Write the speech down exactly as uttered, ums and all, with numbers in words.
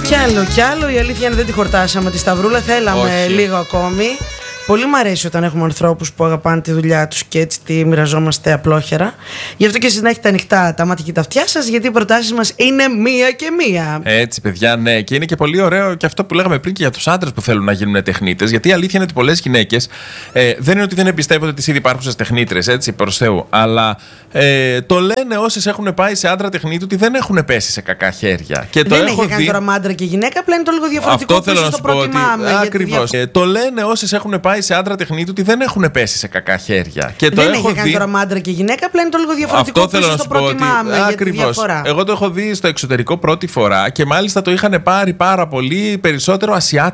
Κι άλλο, κι άλλο. Η αλήθεια είναι δεν τη χορτάσαμε τη Σταυρούλα. Θέλαμε Όχι. λίγο ακόμη. Πολύ μου αρέσει όταν έχουμε ανθρώπους που αγαπάνε τη δουλειά τους και έτσι τη μοιραζόμαστε απλόχερα. Γι' αυτό και εσείς να έχετε ανοιχτά τα μάτια και τα αυτιά σας, γιατί οι προτάσεις μας είναι μία και μία. Έτσι, παιδιά, ναι. Και είναι και πολύ ωραίο και αυτό που λέγαμε πριν και για τους άντρες που θέλουν να γίνουν τεχνίτες. Γιατί η αλήθεια είναι ότι πολλές γυναίκες ε, δεν είναι ότι δεν εμπιστεύονται τις ήδη υπάρχουσες τεχνίτρες, έτσι, προς Θεού. Αλλά ε, το λένε όσες έχουν πάει σε άντρα τεχνίτη ότι δεν έχουν πέσει σε κακά χέρια. Και το δεν έχω έχει κάνει δει... τώρα άντρα και γυναίκα, απλά είναι το λίγο διαφορετικό. Αυτό θέλω να το σου πω. Ότι... Ακριβώς. Διαφο... Ε, το λένε όσες έχουν πάει σε άντρα τεχνίτη ότι δεν έχουν πέσει σε κακά χέρια. Και το δεν έχω έχει κάνει δει... τώρα άντρα και γυναίκα, απλά είναι το λίγο διαφορετικό. Αυτό θέλω να σου πω. Ότι... Ακριβώς. Εγώ το έχω δει στο εξωτερικό πρώτη φορά και μάλιστα το είχαν πάρει πάρα πολύ περισσότερο Ασιάτες.